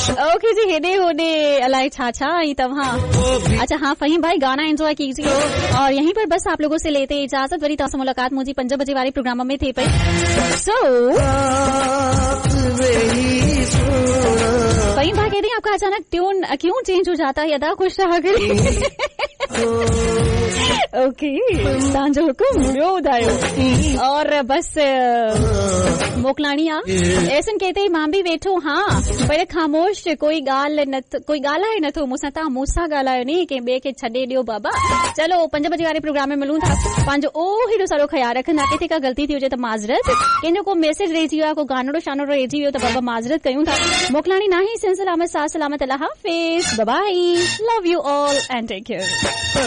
Okay जी, हेडे होडे अलाई छाछा तवहाँ। अच्छा हाँ फहीम भाई, गाना एंजॉय कीजिए और यहीं पर बस आप लोगों से लेते इजाजत। वरी तव्हां सां मुलाकात मुंहिंजी 5 बजे वारे प्रोग्राम में थे पई। सो फहीम भाई कहते हैं आपका अचानक ट्यून क्यों चेंज हो जाता है? अदा खुश रहा करिए। ओके, तव्हांजो हुकुम, ॿियो ॿुधायो। और बस मोकलाणी आ। ऐसन कहते ही मां बि वेठो हाँ, पर ख़ामोश, कोई ॻाल्हाए नथो मूंसां। तव्हां मूंसां ॻाल्हायो नी, कंहिं ॿिए खे छॾे ॾियो बाबा। चलो 5 बजे वारे प्रोग्राम में मिलूं था। पंहिंजो हेॾो सारो ख्याल रखंदा। किथे का गलती थी हुजे त माज़रत, कंहिंजो को मैसेज रहिजी वियो आहे, को गानड़ो शानड़ो रहिजी वियो त बाबा माज़रत कयूं था। मोकलाणी नाही, सिलसिला में साथ सलामत, अल्लाह हाफिज़, by by, love U all and tech care.